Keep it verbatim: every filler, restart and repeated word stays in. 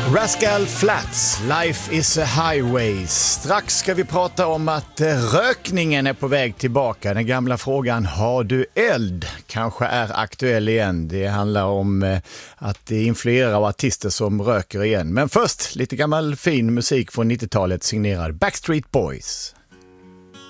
Rascal Flatts, Life is a Highway. Strax ska vi prata om att rökningen är på väg tillbaka. Den gamla frågan, har du eld? Kanske är aktuell igen. Det handlar om att det influerar av artister som röker igen. Men först, lite gammal fin musik från nittiotalet signerad Backstreet Boys.